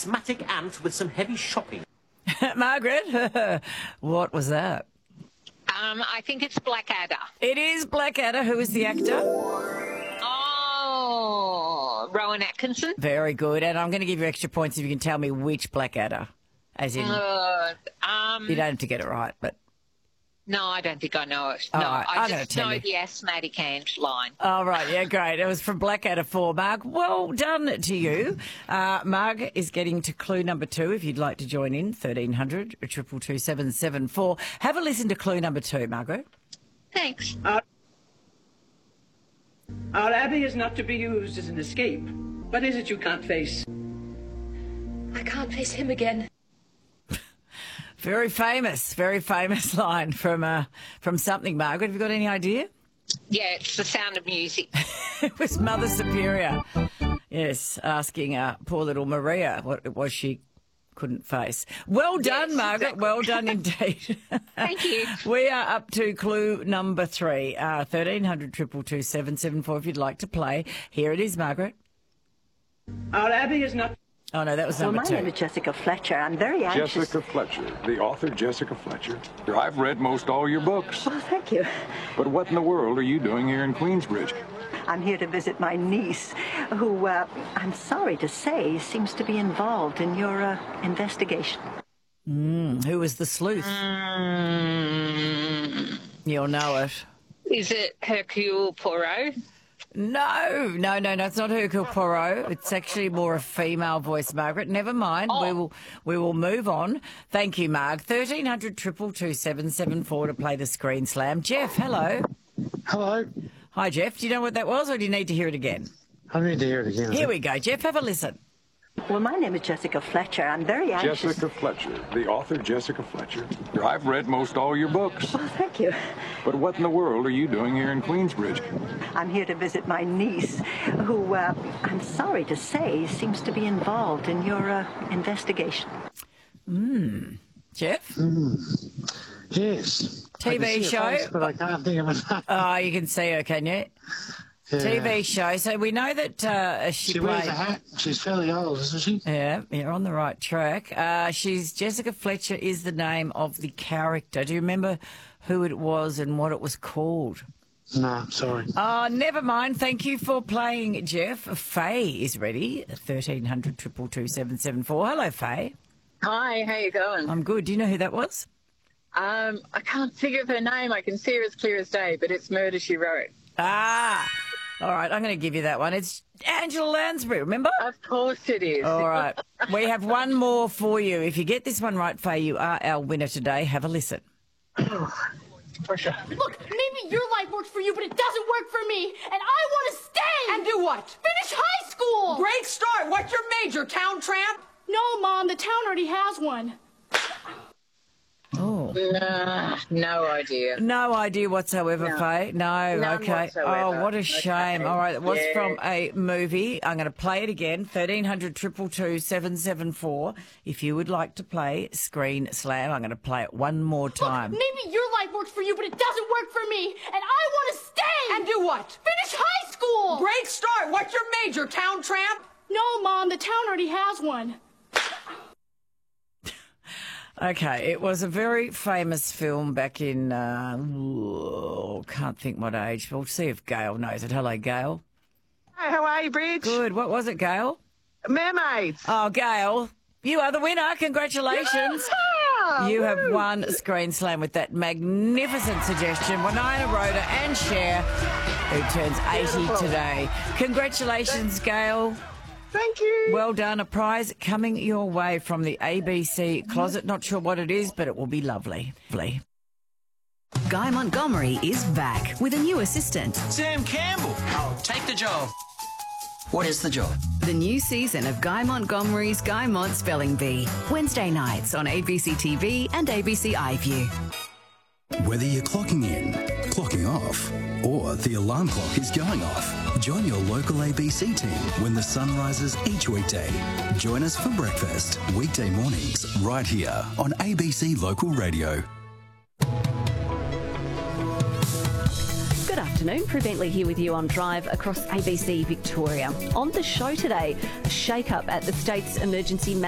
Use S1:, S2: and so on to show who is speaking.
S1: asthmatic ant with some heavy shopping.
S2: Margaret, what was that?
S3: I think it's Blackadder.
S2: It is Blackadder. Who is the actor?
S3: Oh, Rowan Atkinson.
S2: Very good. And I'm going to give you extra points if you can tell me which Blackadder. As in, you don't have to get it right, but...
S3: No, I don't think I know it.
S2: All
S3: no,
S2: right,
S3: I
S2: I'm gonna
S3: just
S2: tell
S3: know
S2: you.
S3: the asthmatic ant line.
S2: Oh, right, yeah, great. It was from Blackadder 4. Mark, well done to you. Marg is getting to clue number 2 if you'd like to join in, 1300 222 774. Have a listen to clue number 2, Margaret.
S3: Thanks.
S4: Our Abbey is not to be used as an escape. What is it you can't face?
S5: I can't face him again.
S2: Very famous line from something, Margaret. Have you got any idea?
S3: Yeah, it's The Sound of Music.
S2: It was Mother Superior. Yes, asking poor little Maria what it was she couldn't face. Well done,
S3: Yes,
S2: Margaret.
S3: exactly.
S2: Well done indeed.
S3: Thank you.
S2: We are up to clue number 3, 1300 222 774 if you'd like to play. Here it is, Margaret.
S4: Our Abbey is not...
S2: Oh, no, that was
S6: Well,
S2: number
S6: my
S2: 2.
S6: name is Jessica Fletcher. I'm very anxious.
S7: Jessica Fletcher, the author Jessica Fletcher. I've read most all your books.
S6: Well, thank you.
S7: But what in the world are you doing here in Queensbridge?
S6: I'm here to visit my niece, who, I'm sorry to say, seems to be involved in your investigation.
S2: Who was the sleuth? You'll know it.
S3: Is it Hercule Poirot?
S2: No, it's not Hercule Poirot. It's actually more a female voice, Margaret. Never mind. We will move on. Thank you, Marg. 1300 222 774 to play the Screen Slam. Jeff, hello.
S8: Hello.
S2: Hi, Jeff. Do you know what that was, or do you need to hear it again?
S8: I need to hear it again.
S2: Here we go, Jeff. Have a listen.
S6: Well, my name is Jessica Fletcher. I'm very anxious.
S7: Jessica Fletcher, the author Jessica Fletcher. I've read most all your books.
S6: Well, thank you.
S7: But what in the world are you doing here in Queensbridge?
S6: I'm here to visit my niece, who, I'm sorry to say, seems to be involved in your investigation.
S2: Jeff?
S8: Yes. I can
S2: TV
S8: see her
S2: show?
S8: face, but I can't think of a name.
S2: Oh, you can see her, can you?
S8: Yeah.
S2: TV show. So we know that she
S8: She wears
S2: played...
S8: a hat. She's fairly old, isn't she?
S2: Yeah, you're on the right track. Jessica Fletcher is the name of the character. Do you remember who it was and what it was called?
S8: No, sorry.
S2: Oh, never mind. Thank you for playing, Jeff. Faye is ready. 1300 222 774. Hello, Faye.
S9: Hi, how you going?
S2: I'm good. Do you know who that was?
S9: I can't think of her name. I can see her as clear as day, but it's Murder, She Wrote.
S2: Ah, all right. I'm going to give you that one. It's Angela Lansbury, remember?
S9: Of course it is.
S2: All right. We have one more for you. If you get this one right, Faye, you are our winner today. Have a listen.
S9: Pressure.
S5: Look, maybe your life works for you, but it doesn't work for me. And I want to stay.
S4: And do what?
S5: Finish high school.
S4: Great start. What's your major, town tramp?
S5: No, Mom, the town already has one.
S2: Oh.
S9: No idea.
S2: No idea whatsoever,
S9: No.
S2: Faye. No,
S9: None
S2: okay.
S9: whatsoever.
S2: Oh, what a shame.
S9: Okay.
S2: All right, it was
S9: Yeah.
S2: from a movie. I'm going to play it again, 1300 222 774. If you would like to play Screen Slam, I'm going to play it one more time.
S5: Look, maybe your life works for you, but it doesn't work for me. And I want to stay.
S4: And do what?
S5: Finish high school.
S4: Great start. What's your major, town tramp?
S5: No, Mom, the town already has one.
S2: Okay, it was a very famous film back in, can't think what age. We'll see if Gail knows it. Hello, Gail.
S10: Hi, how are you, Bridge?
S2: Good. What was it, Gail?
S10: Mermaids.
S2: Oh, Gail, you are the winner. Congratulations. You have won Screen Slam with that magnificent suggestion. Winona Rhoda and Cher, who turns 80 today. Congratulations, Gail.
S10: Thank you.
S2: Well done. A prize coming your way from the ABC closet. Not sure what it is, but it will be lovely.
S11: Guy Montgomery is back with a new assistant.
S12: Sam Campbell. I'll take the job. What is the job?
S11: The new season of Guy Montgomery's Guy Mont Spelling Bee. Wednesday nights on ABC TV and ABC iView.
S13: Whether you're clocking in, clocking off, or the alarm clock is going off, join your local ABC team when the sun rises each weekday. Join us for breakfast, weekday mornings, right here on ABC Local Radio.
S14: Good afternoon, Prue Bentley here with you on Drive across ABC Victoria. On the show today, a shake-up at the state's emergency